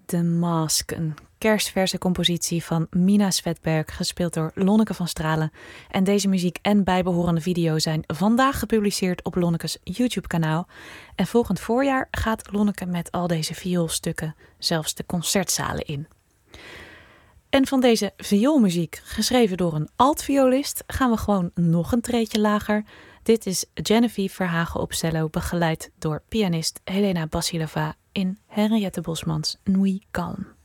The Mask, een kerstverse compositie van Mina Svedberg, gespeeld door Lonneke van Stralen. En deze muziek en bijbehorende video zijn vandaag gepubliceerd op Lonnekes YouTube-kanaal. En volgend voorjaar gaat Lonneke met al deze vioolstukken zelfs de concertzalen in. En van deze vioolmuziek, geschreven door een altviolist, gaan we gewoon nog een treedje lager. Dit is Genevieve Verhagen op cello, begeleid door pianist Helena Basileva in Henriette Bosmans Nuit Calme.